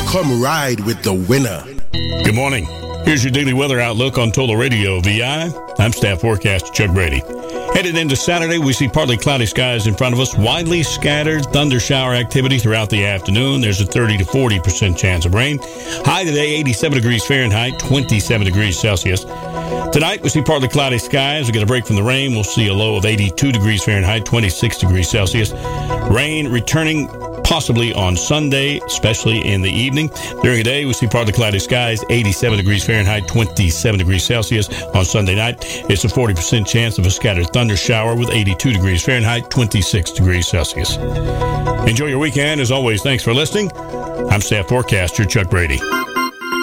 Come ride with the winner. Good morning. Here's your daily weather outlook on Total Radio VI. I'm staff forecaster Chuck Brady. Headed into Saturday, we see partly cloudy skies in front of us, widely scattered thunder shower activity throughout the afternoon. There's a 30 to 40% chance of rain. High today, 87 degrees Fahrenheit, 27 degrees Celsius. Tonight, we see partly cloudy skies. We get a break from the rain. We'll see a low of 82 degrees Fahrenheit, 26 degrees Celsius. Rain returning possibly on Sunday, especially in the evening. During the day, we see partly cloudy skies, 87 degrees Fahrenheit, 27 degrees Celsius. On Sunday night, it's a 40% chance of a scattered thunder shower with 82 degrees Fahrenheit, 26 degrees Celsius. Enjoy your weekend. As always, thanks for listening. I'm staff forecaster Chuck Brady.